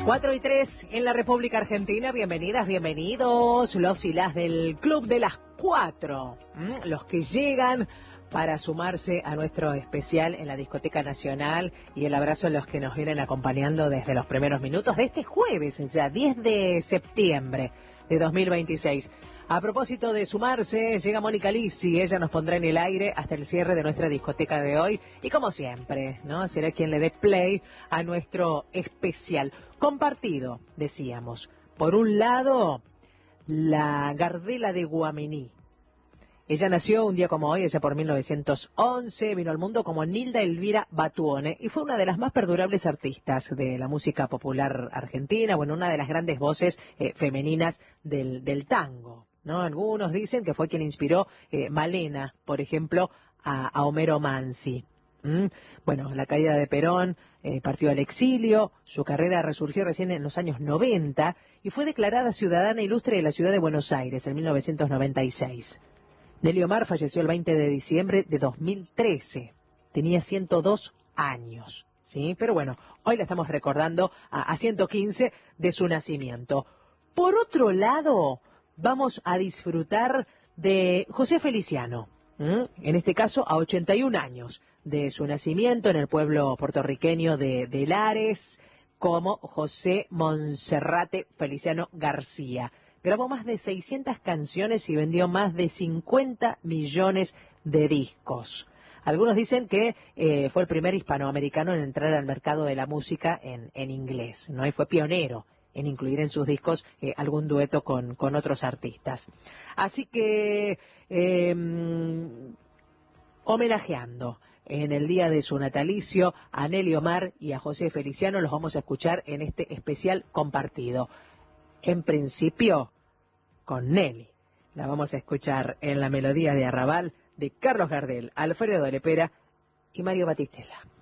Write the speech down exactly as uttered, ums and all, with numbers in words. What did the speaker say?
cuatro y tres en la República Argentina. Bienvenidas, bienvenidos los y las del Club de las Cuatro, ¿Mm? los que llegan para sumarse a nuestro especial en la Discoteca Nacional, y el abrazo a los que nos vienen acompañando desde los primeros minutos de este jueves, ya diez de septiembre de dos mil veintiséis. A propósito de sumarse, llega Mónica Lisi, ella nos pondrá en el aire hasta el cierre de nuestra discoteca de hoy, y como siempre, ¿no?, será quien le dé play a nuestro especial compartido, decíamos. Por un lado, la Gardela de Guaminí. Ella nació un día como hoy, ella por mil novecientos once, vino al mundo como Nilda Elvira Batuone y fue una de las más perdurables artistas de la música popular argentina, bueno, una de las grandes voces eh, femeninas del, del tango, ¿no? Algunos dicen que fue quien inspiró eh, Malena, por ejemplo, a, a Homero Mansi. ¿Mm? Bueno, la caída de Perón, eh, partió al exilio, su carrera resurgió recién en los años noventa y fue declarada ciudadana ilustre de la ciudad de Buenos Aires en mil novecientos noventa y seis. Nelly Omar falleció el veinte de diciembre de dos mil trece. Tenía ciento dos años, ¿sí? Pero bueno, hoy la estamos recordando a, a ciento quince de su nacimiento. Por otro lado, vamos a disfrutar de José Feliciano, ¿m? En este caso a ochenta y un años de su nacimiento en el pueblo puertorriqueño de, de Lares, como José Monserrate Feliciano García. Grabó más de seiscientas canciones y vendió más de cincuenta millones de discos. Algunos dicen que eh, fue el primer hispanoamericano en entrar al mercado de la música en, en inglés, ¿no? Y fue pionero en incluir en sus discos eh, algún dueto con, con otros artistas. Así que, eh, homenajeando en el día de su natalicio a Nelly Omar y a José Feliciano, los vamos a escuchar en este especial compartido. En principio, con Nelly. La vamos a escuchar en la melodía de Arrabal de Carlos Gardel, Alfredo Lepera y Mario Batistela.